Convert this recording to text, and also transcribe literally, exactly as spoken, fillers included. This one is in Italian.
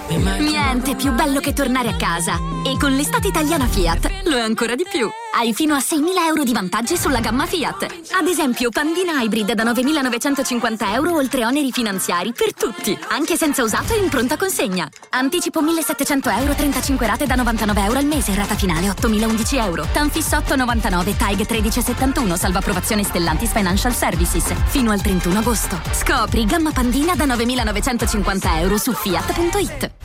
Niente più bello che tornare a casa. E con l'estate italiana Fiat lo è ancora di più. Hai fino a seimila euro di vantaggi sulla gamma Fiat. Ad esempio, Pandina Hybrid da novemilanovecentocinquanta euro oltre oneri finanziari per tutti, anche senza usato e in pronta consegna. Anticipo millesettecento euro, trentacinque rate da novantanove euro al mese, rata finale ottomilaundici euro. Tanfiss otto novantanove, T A I G tredici settantuno, salva approvazione Stellantis Financial Services. Fino al trentuno agosto. Scopri gamma Pandina da novemilanovecentocinquanta euro su fiat punto it.